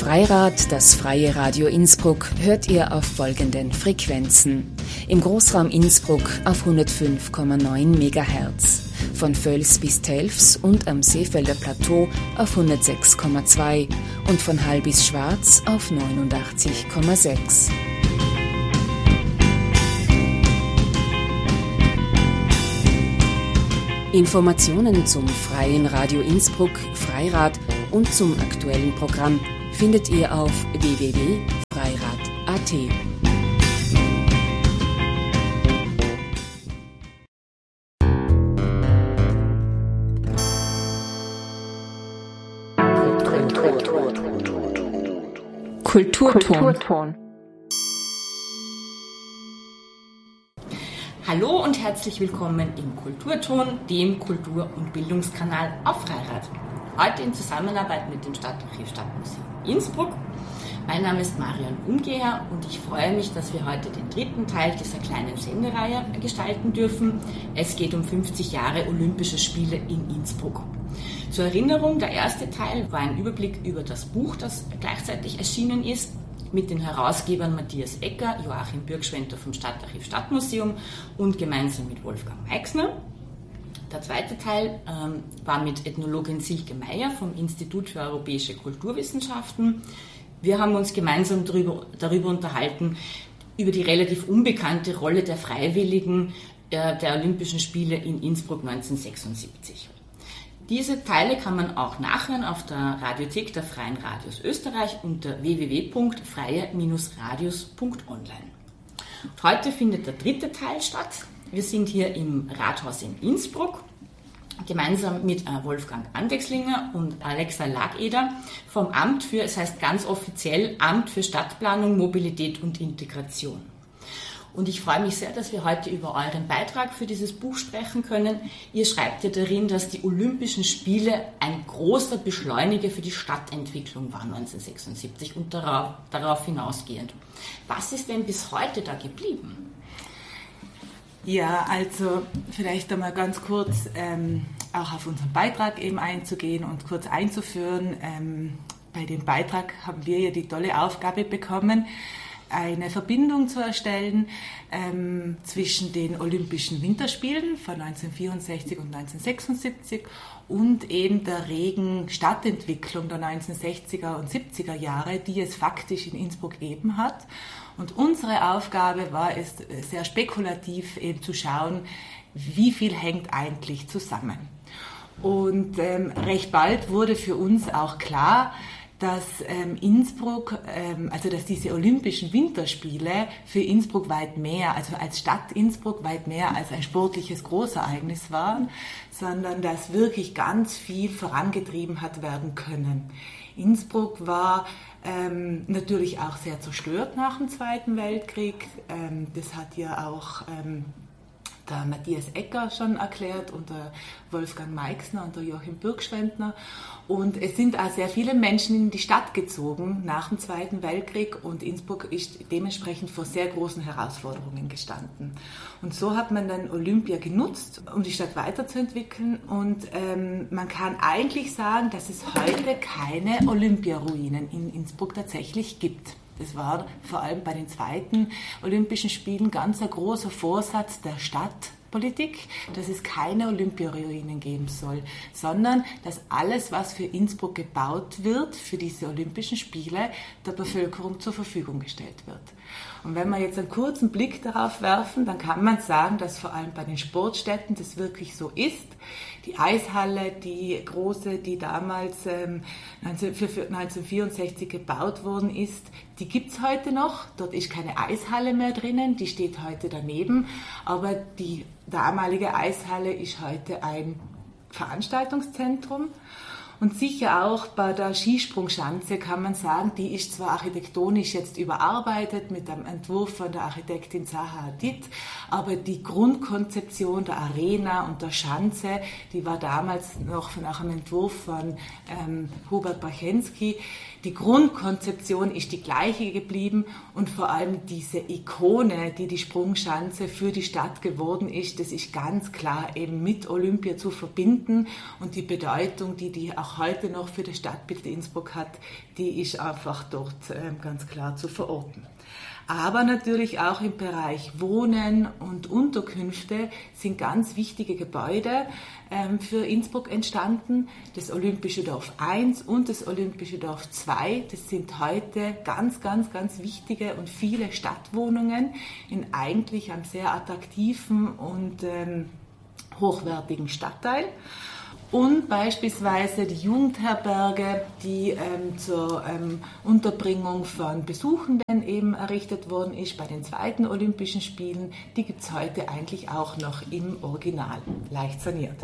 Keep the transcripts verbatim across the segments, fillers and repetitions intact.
Freirad, das freie Radio Innsbruck, hört ihr auf folgenden Frequenzen. Im Großraum Innsbruck auf hundertfünf Komma neun Megahertz, von Völs bis Telfs und am Seefelder Plateau auf hundertsechs Komma zwei und von Hall bis Schwarz auf neunundachtzig Komma sechs. Informationen zum Freien Radio Innsbruck, Freirad und zum aktuellen Programm findet ihr auf w w w punkt freirad punkt a t. Kulturton. Kulturton. Hallo und herzlich willkommen im Kulturton, dem Kultur- und Bildungskanal auf Freirad. Heute in Zusammenarbeit mit dem Stadtarchiv Stadtmuseum Innsbruck. Mein Name ist Marion Umgeher und ich freue mich, dass wir heute den dritten Teil dieser kleinen Sendereihe gestalten dürfen. Es geht um fünfzig Jahre Olympische Spiele in Innsbruck. Zur Erinnerung, der erste Teil war ein Überblick über das Buch, das gleichzeitig erschienen ist, mit den Herausgebern Matthias Ecker, Joachim Bürgschwenter vom Stadtarchiv Stadtmuseum und gemeinsam mit Wolfgang Meixner. Der zweite Teil ähm, war mit Ethnologin Silke Meyer vom Institut für Europäische Kulturwissenschaften. Wir haben uns gemeinsam darüber, darüber unterhalten, über die relativ unbekannte Rolle der Freiwilligen äh, der Olympischen Spiele in Innsbruck neunzehnhundertsechsundsiebzig. Diese Teile kann man auch nachhören auf der Radiothek der Freien Radios Österreich unter w w w punkt freie radios punkt online. Und heute findet der dritte Teil statt. Wir sind hier im Rathaus in Innsbruck, gemeinsam mit Wolfgang Andexlinger und Alexa Lageder vom Amt für, es heißt ganz offiziell, Amt für Stadtplanung, Mobilität und Integration. Und ich freue mich sehr, dass wir heute über euren Beitrag für dieses Buch sprechen können. Ihr schreibt ja darin, dass die Olympischen Spiele ein großer Beschleuniger für die Stadtentwicklung waren neunzehnhundertsechsundsiebzig und darauf, darauf hinausgehend. Was ist denn bis heute da geblieben? Ja, also vielleicht einmal ganz kurz ähm, auch auf unseren Beitrag eben einzugehen und kurz einzuführen. Ähm, bei dem Beitrag haben wir ja die tolle Aufgabe bekommen, eine Verbindung zu erstellen ähm, zwischen den Olympischen Winterspielen von neunzehnhundertvierundsechzig und neunzehnhundertsechsundsiebzig und eben der regen Stadtentwicklung der neunzehnhundertsechziger und siebziger Jahre, die es faktisch in Innsbruck gegeben hat. Und unsere Aufgabe war es, sehr spekulativ eben zu schauen, wie viel hängt eigentlich zusammen. Und ähm, recht bald wurde für uns auch klar, dass ähm, Innsbruck, ähm, also dass diese Olympischen Winterspiele für Innsbruck weit mehr, also als Stadt Innsbruck weit mehr als ein sportliches Großereignis waren, sondern dass wirklich ganz viel vorangetrieben hat werden können. Innsbruck war ähm, natürlich auch sehr zerstört nach dem Zweiten Weltkrieg. Ähm, das hat ja auch ähm, der Matthias Ecker schon erklärt und der Wolfgang Meixner und der Joachim Bürgschwendtner. Und es sind auch sehr viele Menschen in die Stadt gezogen nach dem Zweiten Weltkrieg und Innsbruck ist dementsprechend vor sehr großen Herausforderungen gestanden. Und so hat man dann Olympia genutzt, um die Stadt weiterzuentwickeln. Und ähm, man kann eigentlich sagen, dass es heute keine Olympiaruinen in Innsbruck tatsächlich gibt. Das war vor allem bei den zweiten Olympischen Spielen ganz ein großer Vorsatz der Stadtpolitik, dass es keine Olympiaruinen geben soll, sondern dass alles, was für Innsbruck gebaut wird, für diese Olympischen Spiele, der Bevölkerung zur Verfügung gestellt wird. Und wenn wir jetzt einen kurzen Blick darauf werfen, dann kann man sagen, dass vor allem bei den Sportstätten das wirklich so ist. Die Eishalle, die große, die damals ähm, neunzehnhundertvierundsechzig gebaut worden ist, die gibt's heute noch. Dort ist keine Eishalle mehr drinnen, die steht heute daneben. Aber die damalige Eishalle ist heute ein Veranstaltungszentrum. Und sicher auch bei der Skisprungschanze kann man sagen, die ist zwar architektonisch jetzt überarbeitet mit einem Entwurf von der Architektin Zaha Hadid, aber die Grundkonzeption der Arena und der Schanze, die war damals noch nach einem Entwurf von ähm, Hubert Bachensky. Die Grundkonzeption ist die gleiche geblieben und vor allem diese Ikone, die die Sprungschanze für die Stadt geworden ist, das ist ganz klar eben mit Olympia zu verbinden und die Bedeutung, die die auch auch heute noch für das Stadtbild Innsbruck hat, die ist einfach dort ähm, ganz klar zu verorten. Aber natürlich auch im Bereich Wohnen und Unterkünfte sind ganz wichtige Gebäude ähm, für Innsbruck entstanden. Das Olympische Dorf eins und das Olympische Dorf zwei, das sind heute ganz, ganz, ganz wichtige und viele Stadtwohnungen in eigentlich einem sehr attraktiven und ähm, hochwertigen Stadtteil. Und beispielsweise die Jugendherberge, die ähm, zur ähm, Unterbringung von Besuchenden eben errichtet worden ist bei den zweiten Olympischen Spielen, die gibt es heute eigentlich auch noch im Original, leicht saniert.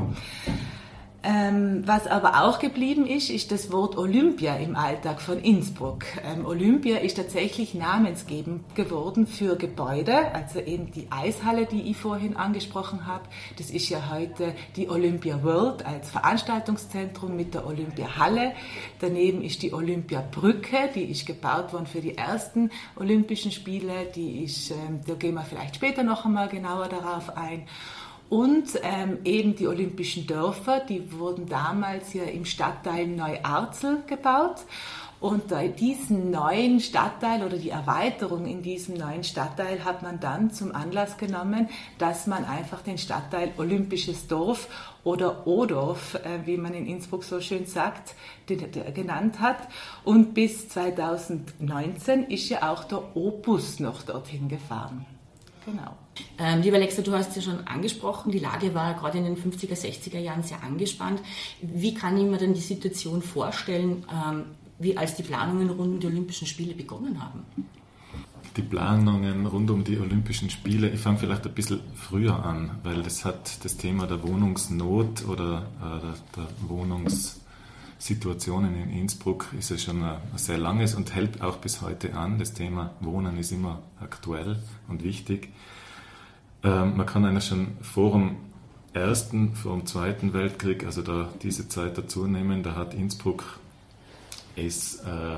Ähm, was aber auch geblieben ist, ist das Wort Olympia im Alltag von Innsbruck. Ähm, Olympia ist tatsächlich namensgebend geworden für Gebäude, also eben die Eishalle, die ich vorhin angesprochen habe. Das ist ja heute die Olympia World als Veranstaltungszentrum mit der Olympiahalle. Daneben ist die Olympiabrücke, die ist gebaut worden für die ersten Olympischen Spiele. Die ist, ähm, da gehen wir vielleicht später noch einmal genauer darauf ein. Und ähm, eben die Olympischen Dörfer, die wurden damals ja im Stadtteil Neuarzel gebaut. Und äh, diesen neuen Stadtteil oder die Erweiterung in diesem neuen Stadtteil hat man dann zum Anlass genommen, dass man einfach den Stadtteil Olympisches Dorf oder O-Dorf, äh, wie man in Innsbruck so schön sagt, den, der, genannt hat. Und bis zweitausendneunzehn ist ja auch der O-Bus noch dorthin gefahren. Genau. Ähm, liebe Alexa, du hast es ja schon angesprochen, die Lage war gerade in den fünfziger, sechziger Jahren sehr angespannt. Wie kann ich mir denn die Situation vorstellen, ähm, wie als die Planungen rund um die Olympischen Spiele begonnen haben? Die Planungen rund um die Olympischen Spiele, ich fange vielleicht ein bisschen früher an, weil das hat das Thema der Wohnungsnot oder äh, der, der Wohnungssituationen in Innsbruck ist ja schon ein, ein sehr langes und hält auch bis heute an. Das Thema Wohnen ist immer aktuell und wichtig. Ähm, man kann eigentlich schon vor dem Ersten, vor dem Zweiten Weltkrieg, also da diese Zeit dazu nehmen, da hat Innsbruck ist äh,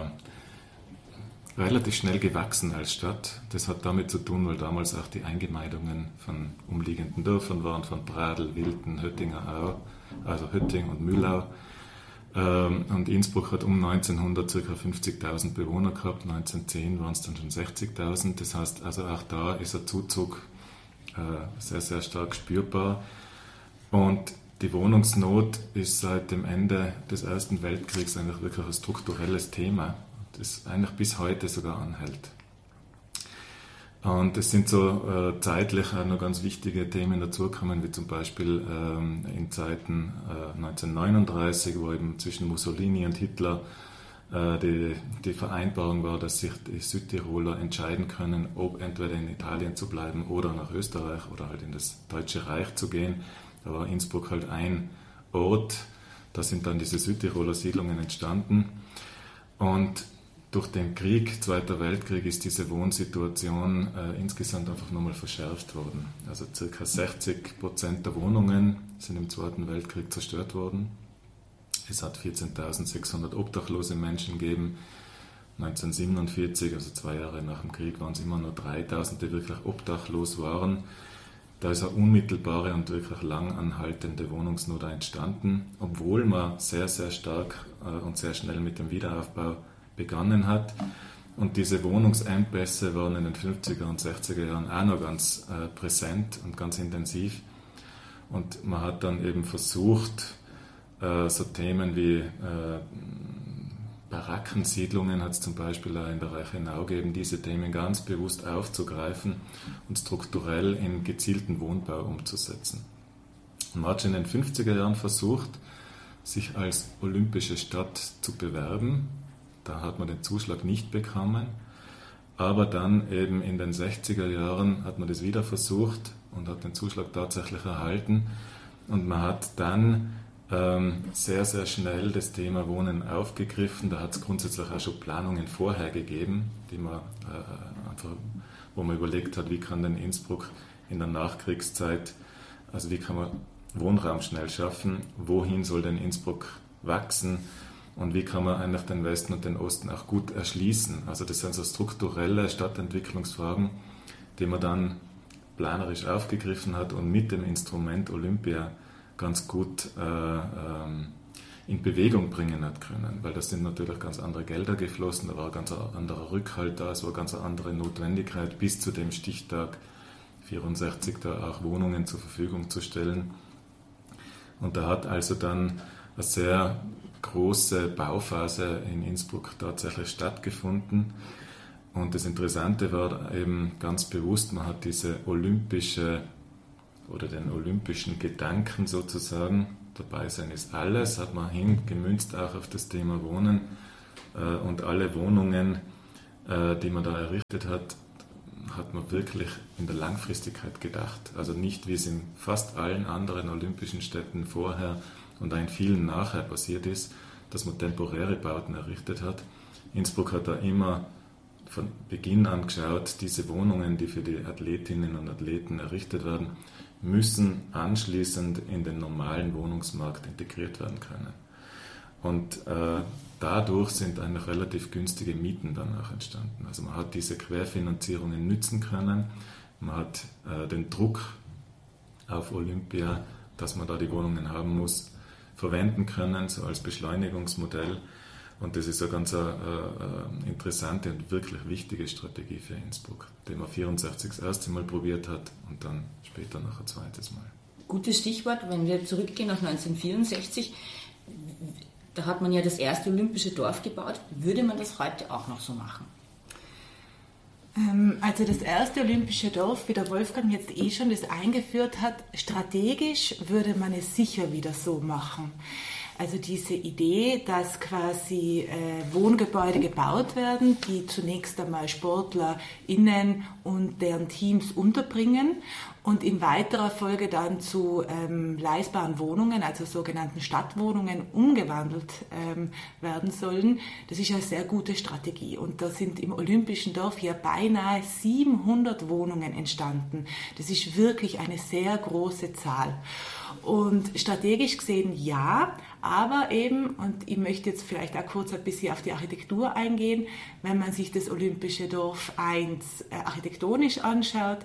relativ schnell gewachsen als Stadt. Das hat damit zu tun, weil damals auch die Eingemeindungen von umliegenden Dörfern waren, von Pradl, Wilten, Höttinger Au, also Hötting und Mühlau. Ähm, und Innsbruck hat um neunzehnhundert ca. fünfzigtausend Bewohner gehabt, neunzehnhundert zehn waren es dann schon sechzigtausend. Das heißt, also auch da ist ein Zuzug äh, sehr, sehr stark spürbar. Und die Wohnungsnot ist seit dem Ende des Ersten Weltkriegs eigentlich wirklich ein strukturelles Thema, das eigentlich bis heute sogar anhält. Und es sind so äh, zeitlich auch noch ganz wichtige Themen dazugekommen, wie zum Beispiel ähm, in Zeiten äh, neunzehnhundertneununddreißig, wo eben zwischen Mussolini und Hitler äh, die, die Vereinbarung war, dass sich die Südtiroler entscheiden können, ob entweder in Italien zu bleiben oder nach Österreich oder halt in das Deutsche Reich zu gehen. Da war Innsbruck halt ein Ort, da sind dann diese Südtiroler Siedlungen entstanden. Und durch den Krieg, Zweiter Weltkrieg, ist diese Wohnsituation äh, insgesamt einfach nochmal verschärft worden. Also ca. sechzig Prozent der Wohnungen sind im Zweiten Weltkrieg zerstört worden. Es hat vierzehntausendsechshundert obdachlose Menschen gegeben. neunzehnhundertsiebenundvierzig, also zwei Jahre nach dem Krieg, waren es immer nur dreitausend, die wirklich obdachlos waren. Da ist eine unmittelbare und wirklich lang anhaltende Wohnungsnot entstanden, obwohl man sehr, sehr stark äh, und sehr schnell mit dem Wiederaufbau begonnen hat. Und diese Wohnungsengpässe waren in den fünfziger und sechziger Jahren auch noch ganz äh, präsent und ganz intensiv. Und man hat dann eben versucht, äh, so Themen wie äh, Barackensiedlungen hat es zum Beispiel auch in der Reichenau gegeben, diese Themen ganz bewusst aufzugreifen und strukturell in gezielten Wohnbau umzusetzen. Und man hat schon in den fünfziger Jahren versucht, sich als olympische Stadt zu bewerben. Da hat man den Zuschlag nicht bekommen. Aber dann eben in den sechziger Jahren hat man das wieder versucht und hat den Zuschlag tatsächlich erhalten. Und man hat dann ähm, sehr, sehr schnell das Thema Wohnen aufgegriffen. Da hat es grundsätzlich auch schon Planungen vorher gegeben, die man, äh, einfach, wo man überlegt hat, wie kann denn Innsbruck in der Nachkriegszeit, also wie kann man Wohnraum schnell schaffen, wohin soll denn Innsbruck wachsen und wie kann man eigentlich den Westen und den Osten auch gut erschließen. Also das sind so strukturelle Stadtentwicklungsfragen, die man dann planerisch aufgegriffen hat und mit dem Instrument Olympia ganz gut äh, ähm, in Bewegung bringen hat können, weil das sind natürlich ganz andere Gelder geflossen, da war ein ganz anderer Rückhalt da, es war eine ganz andere Notwendigkeit, bis zu dem Stichtag vierundsechzig da auch Wohnungen zur Verfügung zu stellen. Und da hat also dann eine sehr große Bauphase in Innsbruck tatsächlich stattgefunden. Und das Interessante war eben ganz bewusst, man hat diese olympische oder den olympischen Gedanken sozusagen, dabei sein ist alles, hat man hingemünzt auch auf das Thema Wohnen, und alle Wohnungen, die man da errichtet hat, hat man wirklich in der Langfristigkeit gedacht. Also nicht, wie es in fast allen anderen olympischen Städten vorher und auch in vielen nachher passiert ist, dass man temporäre Bauten errichtet hat. Innsbruck hat da immer von Beginn an geschaut, diese Wohnungen, die für die Athletinnen und Athleten errichtet werden, müssen anschließend in den normalen Wohnungsmarkt integriert werden können. Und äh, dadurch sind eigentlich relativ günstige Mieten dann auch entstanden. Also man hat diese Querfinanzierungen nützen können, man hat äh, den Druck auf Olympia, dass man da die Wohnungen haben muss, verwenden können, so als Beschleunigungsmodell. Und das ist eine ganz äh, äh, interessante und wirklich wichtige Strategie für Innsbruck, die man vierundsechzig das erste Mal probiert hat und dann später noch ein zweites Mal. Gutes Stichwort, wenn wir zurückgehen auf neunzehnhundertvierundsechzig, da hat man ja das erste olympische Dorf gebaut. Würde man das heute auch noch so machen? Also das erste olympische Dorf, wie der Wolfgang jetzt eh schon das eingeführt hat, strategisch würde man es sicher wieder so machen. Also diese Idee, dass quasi äh, Wohngebäude gebaut werden, die zunächst einmal SportlerInnen und deren Teams unterbringen und in weiterer Folge dann zu ähm, leistbaren Wohnungen, also sogenannten Stadtwohnungen, umgewandelt ähm, werden sollen. Das ist eine sehr gute Strategie. Und da sind im Olympischen Dorf hier beinahe siebenhundert Wohnungen entstanden. Das ist wirklich eine sehr große Zahl. Und strategisch gesehen ja, aber eben, und ich möchte jetzt vielleicht auch kurz ein bisschen auf die Architektur eingehen, wenn man sich das Olympische Dorf eins äh, architektonisch anschaut,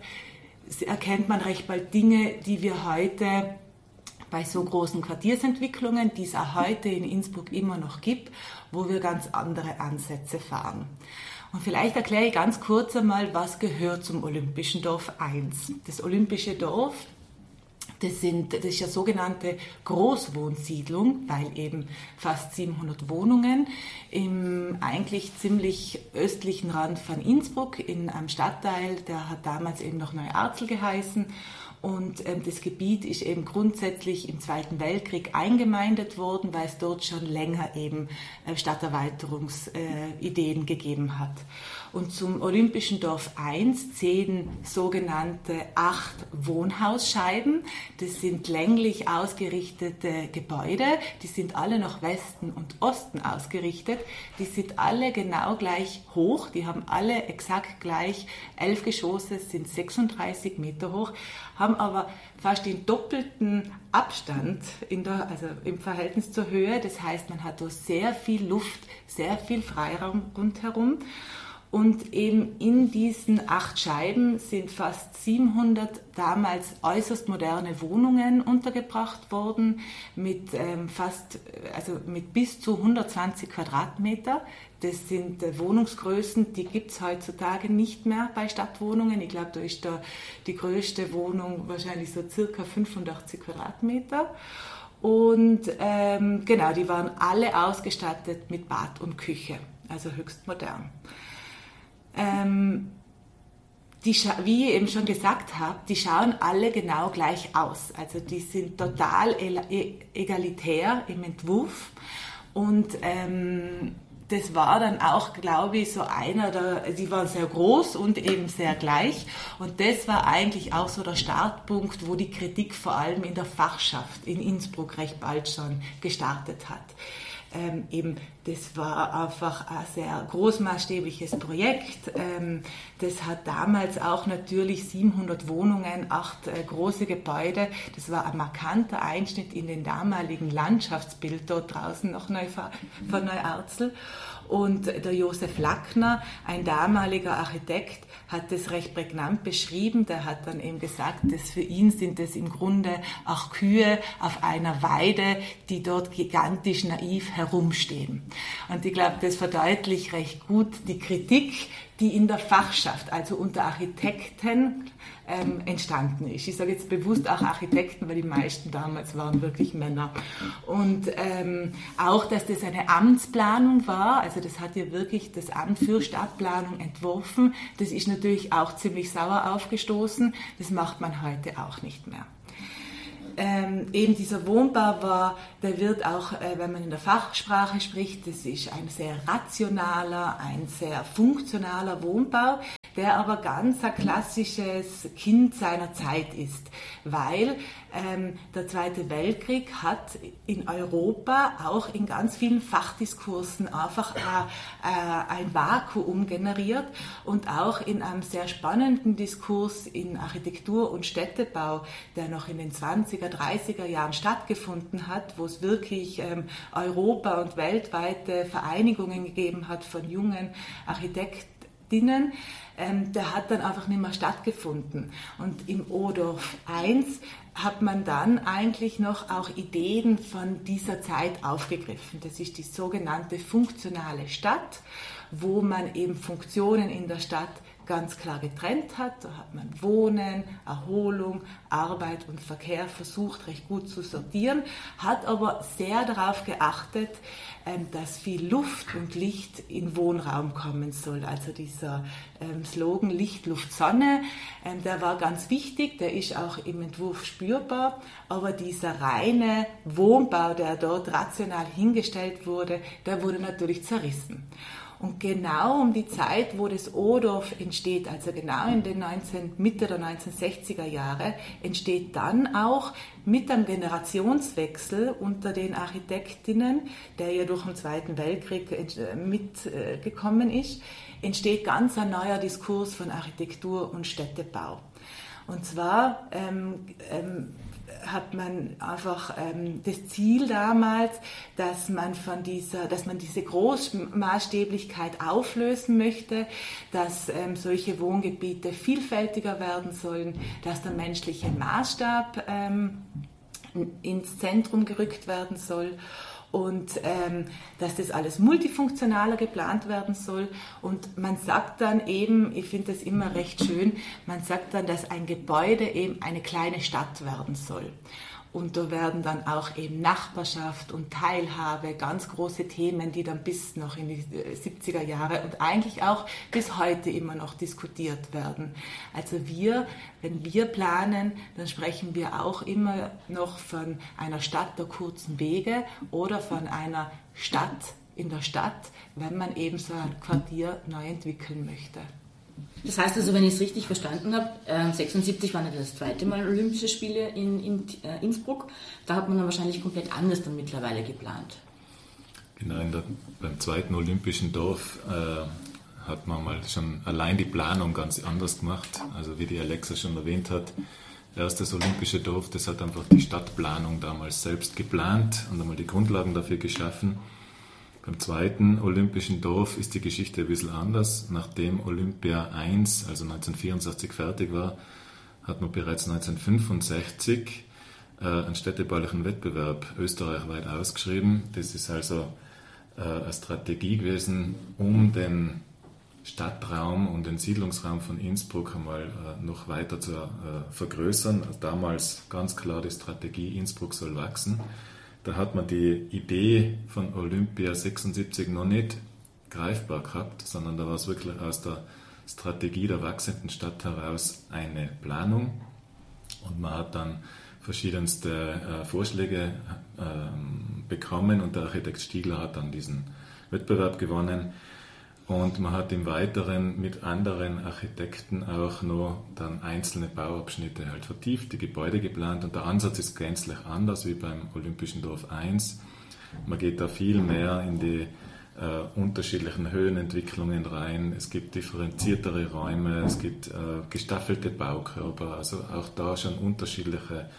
erkennt man recht bald Dinge, die wir heute bei so großen Quartiersentwicklungen, die es auch heute in Innsbruck immer noch gibt, wo wir ganz andere Ansätze fahren. Und vielleicht erkläre ich ganz kurz einmal, was gehört zum Olympischen Dorf eins. Das Olympische Dorf, Das, sind, das ist eine sogenannte Großwohnsiedlung, weil eben fast siebenhundert Wohnungen im eigentlich ziemlich östlichen Rand von Innsbruck in einem Stadtteil, der hat damals eben noch Neuarzel geheißen. Und ähm, das Gebiet ist eben grundsätzlich im Zweiten Weltkrieg eingemeindet worden, weil es dort schon länger eben äh, Stadterweiterungsideen äh, gegeben hat. Und zum Olympischen Dorf eins zählen sogenannte acht Wohnhausscheiben. Das sind länglich ausgerichtete Gebäude. Die sind alle nach Westen und Osten ausgerichtet. Die sind alle genau gleich hoch. Die haben alle exakt gleich elf Geschosse, sind sechsunddreißig Meter hoch, haben aber fast den doppelten Abstand in der, also im Verhältnis zur Höhe. Das heißt, man hat da sehr viel Luft, sehr viel Freiraum rundherum. Und eben in diesen acht Scheiben sind fast siebenhundert damals äußerst moderne Wohnungen untergebracht worden, mit ähm, fast, also mit bis zu hundertzwanzig Quadratmeter. Das sind äh, Wohnungsgrößen, die gibt es heutzutage nicht mehr bei Stadtwohnungen. Ich glaube, da ist da die größte Wohnung wahrscheinlich so circa fünfundachtzig Quadratmeter. Und ähm, genau, die waren alle ausgestattet mit Bad und Küche, also höchst modern. Ähm, die, wie ich eben schon gesagt habe, die schauen alle genau gleich aus. Also die sind total egalitär im Entwurf. Und ähm, das war dann auch, glaube ich, so einer der, die waren sehr groß und eben sehr gleich. Und das war eigentlich auch so der Startpunkt, wo die Kritik vor allem in der Fachschaft in Innsbruck recht bald schon gestartet hat. Ähm, eben, das war einfach ein sehr großmaßstäbliches Projekt. Ähm, das hat damals auch natürlich siebenhundert Wohnungen, acht äh, große Gebäude. Das war ein markanter Einschnitt in den damaligen Landschaftsbild dort draußen noch neu von Neuarzel. Und der Josef Lackner, ein damaliger Architekt, hat das recht prägnant beschrieben. Der hat dann eben gesagt, dass für ihn sind es im Grunde auch Kühe auf einer Weide, die dort gigantisch naiv herumstehen. Und ich glaube, das verdeutlicht recht gut die Kritik, die in der Fachschaft, also unter Architekten, ähm, entstanden ist. Ich sage jetzt bewusst auch Architekten, weil die meisten damals waren wirklich Männer. Und ähm, auch, dass das eine Amtsplanung war, also das hat ja wirklich das Amt für Stadtplanung entworfen, das ist natürlich auch ziemlich sauer aufgestoßen, das macht man heute auch nicht mehr. Ähm, eben dieser Wohnbau war, der wird auch, äh, wenn man in der Fachsprache spricht, das ist ein sehr rationaler, ein sehr funktionaler Wohnbau, der aber ganz ein klassisches Kind seiner Zeit ist, weil ähm, der Zweite Weltkrieg hat in Europa auch in ganz vielen Fachdiskursen einfach äh, äh, ein Vakuum generiert und auch in einem sehr spannenden Diskurs in Architektur und Städtebau, der noch in den zwanziger, dreißiger Jahren stattgefunden hat, wo es wirklich ähm, Europa- und weltweite Vereinigungen gegeben hat von jungen Architektinnen, ähm, der hat dann einfach nicht mehr stattgefunden. Und im Odorf eins hat man dann eigentlich noch auch Ideen von dieser Zeit aufgegriffen. Das ist die sogenannte funktionale Stadt, wo man eben Funktionen in der Stadt ganz klar getrennt hat. Da hat man Wohnen, Erholung, Arbeit und Verkehr versucht, recht gut zu sortieren, hat aber sehr darauf geachtet, dass viel Luft und Licht in Wohnraum kommen soll. Also dieser Slogan Licht, Luft, Sonne, der war ganz wichtig, der ist auch im Entwurf spürbar, aber dieser reine Wohnbau, der dort rational hingestellt wurde, der wurde natürlich zerrissen. Und genau um die Zeit, wo das Odorf entsteht, also genau in den neunzehn, Mitte der neunzehnhundertsechziger Jahre, entsteht dann auch mit einem Generationswechsel unter den Architektinnen, der ja durch den Zweiten Weltkrieg mitgekommen ist, entsteht ganz ein neuer Diskurs von Architektur und Städtebau. Und zwar ähm, ähm, hat man einfach ähm, das Ziel damals, dass man von dieser, dass man diese Großmaßstäblichkeit auflösen möchte, dass ähm, solche Wohngebiete vielfältiger werden sollen, dass der menschliche Maßstab ähm, ins Zentrum gerückt werden soll. Und ähm, dass das alles multifunktionaler geplant werden soll. Und man sagt dann eben, ich finde das immer recht schön, man sagt dann, dass ein Gebäude eben eine kleine Stadt werden soll. Und da werden dann auch eben Nachbarschaft und Teilhabe, ganz große Themen, die dann bis noch in die siebziger Jahre und eigentlich auch bis heute immer noch diskutiert werden. Also wir, wenn wir planen, dann sprechen wir auch immer noch von einer Stadt der kurzen Wege oder von einer Stadt in der Stadt, wenn man eben so ein Quartier neu entwickeln möchte. Das heißt also, wenn ich es richtig verstanden habe, äh, sechsundsiebzig waren ja das zweite Mal Olympische Spiele in, in äh, Innsbruck. Da hat man dann wahrscheinlich komplett anders dann mittlerweile geplant. Genau, in der, beim zweiten Olympischen Dorf äh, hat man mal schon allein die Planung ganz anders gemacht. Also wie die Alexa schon erwähnt hat, erst das Olympische Dorf, das hat einfach die Stadtplanung damals selbst geplant und einmal die Grundlagen dafür geschaffen. Beim zweiten Olympischen Dorf ist die Geschichte ein bisschen anders. Nachdem Olympia eins, also neunzehnhundertvierundsechzig, fertig war, hat man bereits neunzehnhundertfünfundsechzig äh, einen städtebaulichen Wettbewerb österreichweit ausgeschrieben. Das ist also äh, eine Strategie gewesen, um den Stadtraum und den Siedlungsraum von Innsbruck einmal äh, noch weiter zu äh, vergrößern. Damals ganz klar die Strategie, Innsbruck soll wachsen. Da hat man die Idee von Olympia sechsundsiebzig noch nicht greifbar gehabt, sondern da war es wirklich aus der Strategie der wachsenden Stadt heraus eine Planung. Und man hat dann verschiedenste äh, Vorschläge äh, bekommen und der Architekt Stiegler hat dann diesen Wettbewerb gewonnen. Und man hat im Weiteren mit anderen Architekten auch noch dann einzelne Bauabschnitte halt vertieft, die Gebäude geplant und der Ansatz ist gänzlich anders wie beim Olympischen Dorf eins. Man geht da viel mehr in die äh, unterschiedlichen Höhenentwicklungen rein. Es gibt differenziertere Räume, es gibt äh, gestaffelte Baukörper, also auch da schon unterschiedliche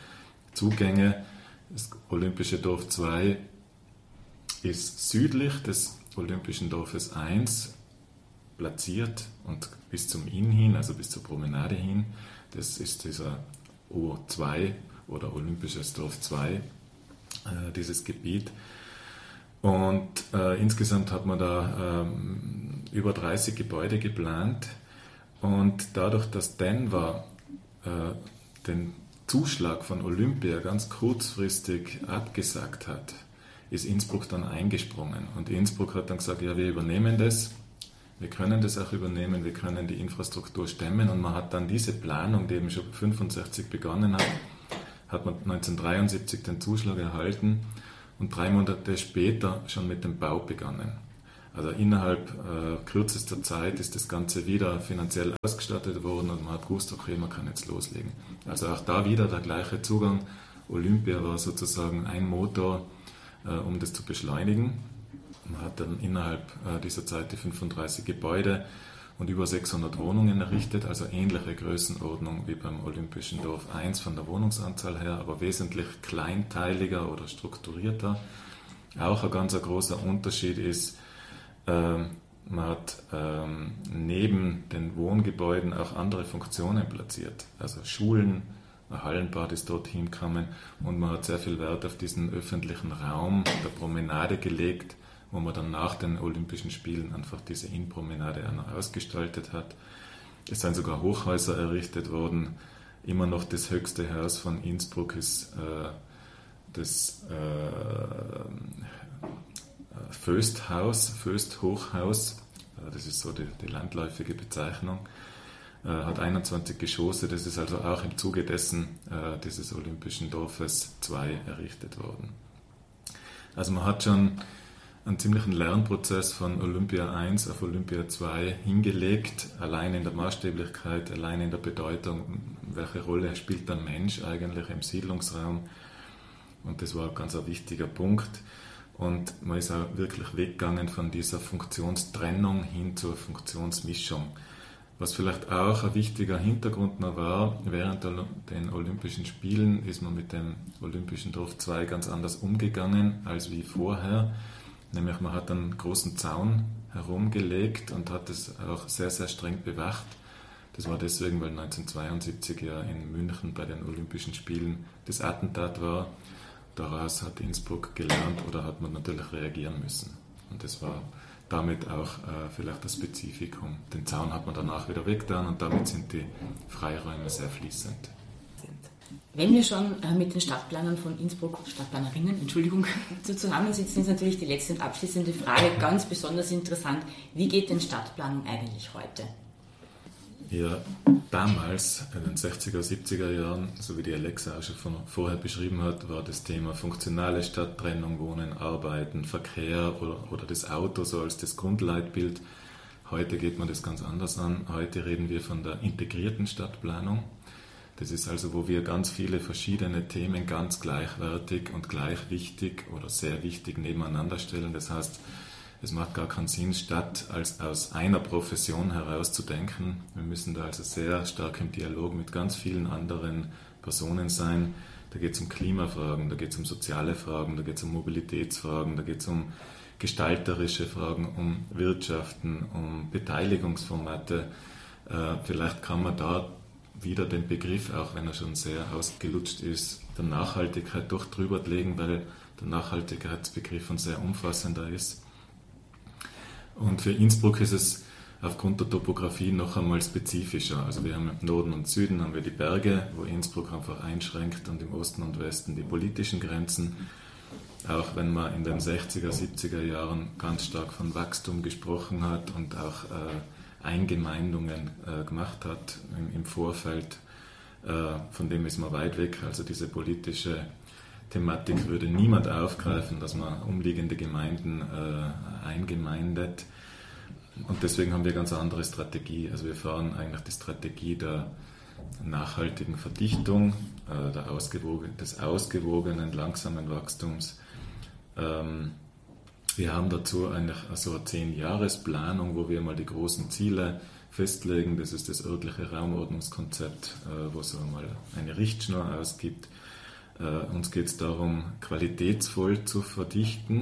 Zugänge. Das Olympische Dorf zwei ist südlich des Olympischen Dorfes eins platziert und bis zum Inn hin, also bis zur Promenade hin, das ist dieser O zwei oder Olympisches Dorf zwei, äh, dieses Gebiet. Und äh, insgesamt hat man da ähm, über dreißig Gebäude geplant und dadurch, dass Denver äh, den Zuschlag von Olympia ganz kurzfristig abgesagt hat, ist Innsbruck dann eingesprungen. Und Innsbruck hat dann gesagt, ja, wir übernehmen das, wir können das auch übernehmen, wir können die Infrastruktur stemmen. Und man hat dann diese Planung, die eben schon fünfundsechzig begonnen hat, hat man neunzehnhundertdreiundsiebzig den Zuschlag erhalten und drei Monate später schon mit dem Bau begonnen. Also innerhalb äh, kürzester Zeit ist das Ganze wieder finanziell ausgestattet worden und man hat gewusst, okay, man kann jetzt loslegen. Also auch da wieder der gleiche Zugang. Olympia war sozusagen ein Motor, äh, um das zu beschleunigen. Man hat dann innerhalb äh, dieser Zeit die fünfunddreißig Gebäude und über sechshundert Wohnungen errichtet, also ähnliche Größenordnung wie beim Olympischen Dorf eins von der Wohnungsanzahl her, aber wesentlich kleinteiliger oder strukturierter. Auch ein ganz großer Unterschied ist, man hat ähm, neben den Wohngebäuden auch andere Funktionen platziert. Also Schulen, ein Hallenbad ist dorthin gekommen und man hat sehr viel Wert auf diesen öffentlichen Raum der Promenade gelegt, wo man dann nach den Olympischen Spielen einfach diese Innenpromenade auch noch ausgestaltet hat. Es sind sogar Hochhäuser errichtet worden. Immer noch das höchste Haus von Innsbruck ist äh, das äh, Fösthaus, Föst-Hochhaus, das ist so die, die landläufige Bezeichnung, äh, hat einundzwanzig Geschosse, das ist also auch im Zuge dessen äh, dieses Olympischen Dorfes zwei errichtet worden. Also man hat schon einen ziemlichen Lernprozess von Olympia eins auf Olympia zwei hingelegt, allein in der Maßstäblichkeit, allein in der Bedeutung, welche Rolle spielt der Mensch eigentlich im Siedlungsraum, und das war ein ganz ein wichtiger Punkt. Und man ist auch wirklich weggegangen von dieser Funktionstrennung hin zur Funktionsmischung. Was vielleicht auch ein wichtiger Hintergrund noch war, während den Olympischen Spielen ist man mit dem Olympischen Dorf zwei ganz anders umgegangen als wie vorher. Nämlich man hat einen großen Zaun herumgelegt und hat es auch sehr, sehr streng bewacht. Das war deswegen, weil neunzehnhundertzweiundsiebzig ja in München bei den Olympischen Spielen das Attentat war. Daraus hat Innsbruck gelernt oder hat man natürlich reagieren müssen. Und das war damit auch äh, vielleicht das Spezifikum. Den Zaun hat man danach wieder weggetan und damit sind die Freiräume sehr fließend. Wenn wir schon äh, mit den Stadtplanern von Innsbruck, Stadtplanerinnen, Entschuldigung, zusammensitzen, ist natürlich die letzte und abschließende Frage ganz besonders interessant. Wie geht denn Stadtplanung eigentlich heute? Ja, damals, in den sechziger, siebziger Jahren, so wie die Alexa auch schon von vorher beschrieben hat, war das Thema funktionale Stadttrennung, Wohnen, Arbeiten, Verkehr oder, oder das Auto so als das Grundleitbild. Heute geht man das ganz anders an. Heute reden wir von der integrierten Stadtplanung. Das ist also, wo wir ganz viele verschiedene Themen ganz gleichwertig und gleich wichtig oder sehr wichtig nebeneinander stellen. Das heißt, es macht gar keinen Sinn, Stadt als aus einer Profession heraus zu denken. Wir müssen da also sehr stark im Dialog mit ganz vielen anderen Personen sein. Da geht es um Klimafragen, da geht es um soziale Fragen, da geht es um Mobilitätsfragen, da geht es um gestalterische Fragen, um Wirtschaften, um Beteiligungsformate. Äh, vielleicht kann man da wieder den Begriff, auch wenn er schon sehr ausgelutscht ist, der Nachhaltigkeit doch drüber legen, weil der Nachhaltigkeitsbegriff ein sehr umfassender ist. Und für Innsbruck ist es aufgrund der Topografie noch einmal spezifischer. Also wir haben im Norden und Süden haben wir die Berge, wo Innsbruck einfach einschränkt, und im Osten und Westen die politischen Grenzen. Auch wenn man in den sechziger, siebziger Jahren ganz stark von Wachstum gesprochen hat und auch äh, Eingemeindungen äh, gemacht hat im, im Vorfeld, äh, von dem ist man weit weg. Also diese politische Thematik würde niemand aufgreifen, dass man umliegende Gemeinden äh, eingemeindet. Und deswegen haben wir eine ganz andere Strategie. Also wir fahren eigentlich die Strategie der nachhaltigen Verdichtung, äh, der ausgewogen, des ausgewogenen, langsamen Wachstums. Ähm, wir haben dazu eigentlich so eine zehn-Jahres-Planung, wo wir mal die großen Ziele festlegen. Das ist das örtliche Raumordnungskonzept, äh, wo es mal eine Richtschnur ausgibt. Uh, uns geht es darum, qualitätsvoll zu verdichten,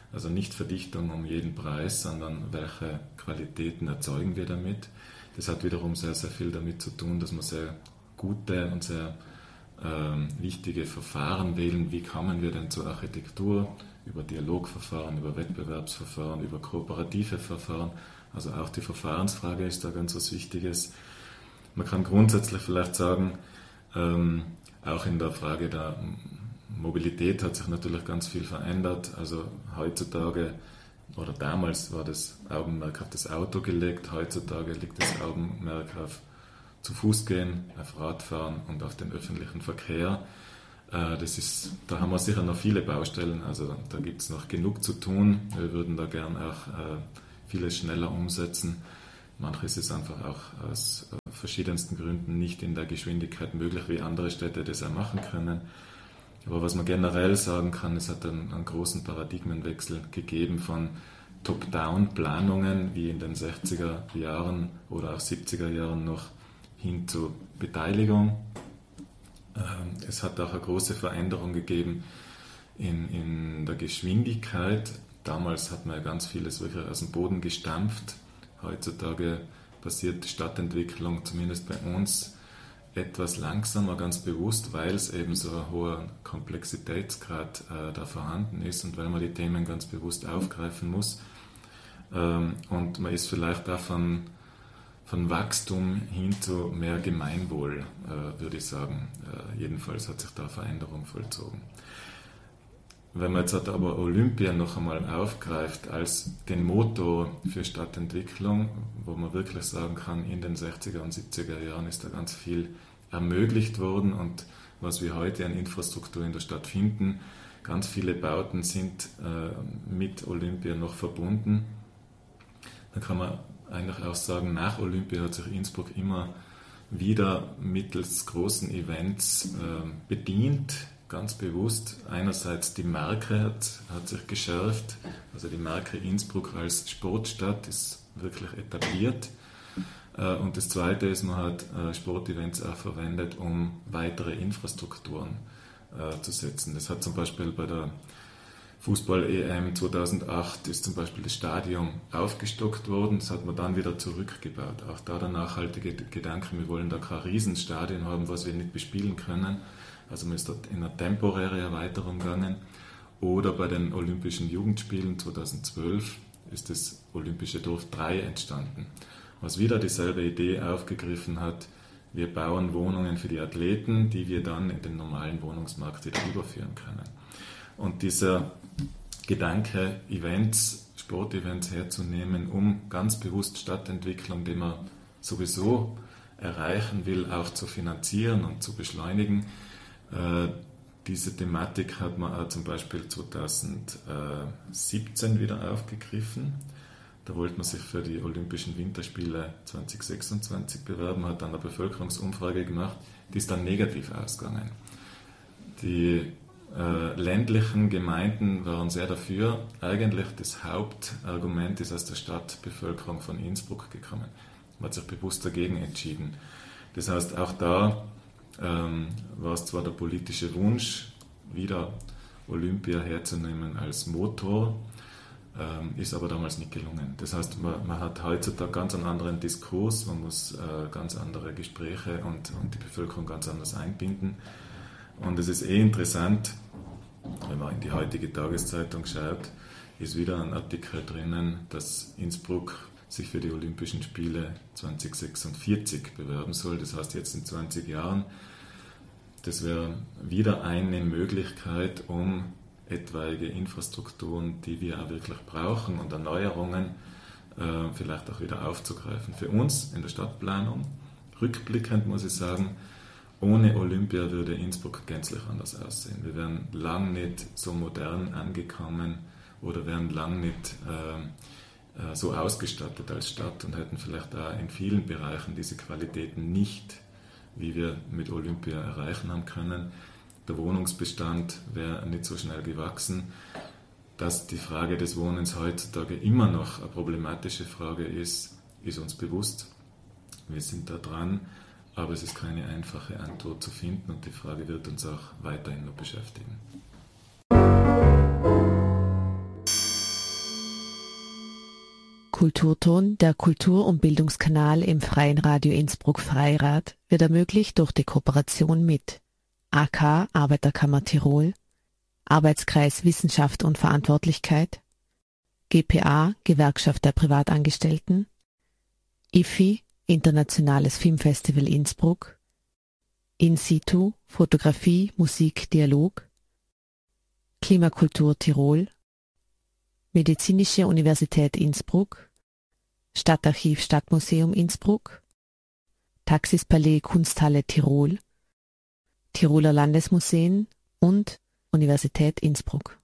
Also nicht Verdichtung um jeden Preis, sondern welche Qualitäten erzeugen wir damit. Das hat wiederum sehr, sehr viel damit zu tun, dass man sehr gute und sehr ähm, wichtige Verfahren wählen. Wie kommen wir denn zur Architektur? Über Dialogverfahren, über Wettbewerbsverfahren, über kooperative Verfahren. Also auch die Verfahrensfrage ist da ganz was Wichtiges. Man kann grundsätzlich vielleicht sagen, ähm, auch in der Frage der Mobilität hat sich natürlich ganz viel verändert. Also heutzutage oder damals war das Augenmerk auf das Auto gelegt, heutzutage liegt das Augenmerk auf zu Fuß gehen, auf Radfahren und auf den öffentlichen Verkehr. Das ist, da haben wir sicher noch viele Baustellen, also da gibt es noch genug zu tun. Wir würden da gern auch vieles schneller umsetzen. Manches ist einfach auch aus verschiedensten Gründen nicht in der Geschwindigkeit möglich, wie andere Städte das auch machen können. Aber was man generell sagen kann, es hat einen, einen großen Paradigmenwechsel gegeben von Top-Down-Planungen, wie in den sechziger Jahren oder auch siebziger Jahren noch, hin zu Beteiligung. Es hat auch eine große Veränderung gegeben in, in der Geschwindigkeit. Damals hat man ja ganz vieles wirklich aus dem Boden gestampft. Heutzutage passiert Stadtentwicklung, zumindest bei uns, etwas langsamer, ganz bewusst, weil es eben so ein hoher Komplexitätsgrad äh, da vorhanden ist und weil man die Themen ganz bewusst aufgreifen muss. Ähm, und man ist vielleicht auch von, von Wachstum hin zu mehr Gemeinwohl, äh, würde ich sagen. Äh, jedenfalls hat sich da Veränderung vollzogen. Wenn man jetzt aber Olympia noch einmal aufgreift als den Motor für Stadtentwicklung, wo man wirklich sagen kann, in den sechziger und siebziger Jahren ist da ganz viel ermöglicht worden und was wir heute an Infrastruktur in der Stadt finden, ganz viele Bauten sind äh, mit Olympia noch verbunden. Dann kann man eigentlich auch sagen, nach Olympia hat sich Innsbruck immer wieder mittels großen Events äh, bedient, ganz bewusst. Einerseits die Marke hat, hat sich geschärft, also die Marke Innsbruck als Sportstadt ist wirklich etabliert. Und das Zweite ist, man hat Sportevents auch verwendet, um weitere Infrastrukturen zu setzen. Das hat zum Beispiel bei der Fußball-E M zweitausendacht ist zum Beispiel das Stadion aufgestockt worden, das hat man dann wieder zurückgebaut. Auch da der nachhaltige Gedanke, wir wollen da kein Riesenstadion haben, was wir nicht bespielen können. Also man ist dort in eine temporäre Erweiterung gegangen. Oder bei den Olympischen Jugendspielen zweitausendzwölf ist das Olympische Dorf drei entstanden, was wieder dieselbe Idee aufgegriffen hat, wir bauen Wohnungen für die Athleten, die wir dann in den normalen Wohnungsmarkt wieder überführen können. Und dieser Gedanke, Events, Sportevents herzunehmen, um ganz bewusst Stadtentwicklung, die man sowieso erreichen will, auch zu finanzieren und zu beschleunigen, diese Thematik hat man auch zum Beispiel zweitausendsiebzehn wieder aufgegriffen. Da wollte man sich für die Olympischen Winterspiele zweitausendsechsundzwanzig bewerben, hat dann eine Bevölkerungsumfrage gemacht, die ist dann negativ ausgegangen. Die äh, ländlichen Gemeinden waren sehr dafür. Eigentlich das Hauptargument ist aus der Stadtbevölkerung von Innsbruck gekommen. Man hat sich bewusst dagegen entschieden. Das heißt, auch da Ähm, war es zwar der politische Wunsch, wieder Olympia herzunehmen als Motor, ähm, ist aber damals nicht gelungen. Das heißt, man, man hat heutzutage ganz einen anderen Diskurs, man muss äh, ganz andere Gespräche und, und die Bevölkerung ganz anders einbinden. Und es ist eh interessant, wenn man in die heutige Tageszeitung schaut, ist wieder ein Artikel drinnen, dass Innsbruck sich für die Olympischen Spiele zweitausendsechsundvierzig bewerben soll, das heißt jetzt in zwanzig Jahren. Das wäre wieder eine Möglichkeit, um etwaige Infrastrukturen, die wir auch wirklich brauchen und Erneuerungen äh, vielleicht auch wieder aufzugreifen. Für uns in der Stadtplanung, rückblickend muss ich sagen, ohne Olympia würde Innsbruck gänzlich anders aussehen. Wir wären lang nicht so modern angekommen oder wären lang nicht äh, so ausgestattet als Stadt und hätten vielleicht auch in vielen Bereichen diese Qualitäten nicht, wie wir mit Olympia erreichen haben können. Der Wohnungsbestand wäre nicht so schnell gewachsen. Dass die Frage des Wohnens heutzutage immer noch eine problematische Frage ist, ist uns bewusst. Wir sind da dran, aber es ist keine einfache Antwort zu finden und die Frage wird uns auch weiterhin noch beschäftigen. Kulturton, der Kultur- und Bildungskanal im Freien Radio Innsbruck Freirad, wird ermöglicht durch die Kooperation mit A K Arbeiterkammer Tirol, Arbeitskreis Wissenschaft und Verantwortlichkeit, G P A Gewerkschaft der Privatangestellten, I F I Internationales Filmfestival Innsbruck, In Situ Fotografie, Musik, Dialog, Klimakultur Tirol, Medizinische Universität Innsbruck, Stadtarchiv Stadtmuseum Innsbruck, Taxispalais Kunsthalle Tirol, Tiroler Landesmuseen und Universität Innsbruck.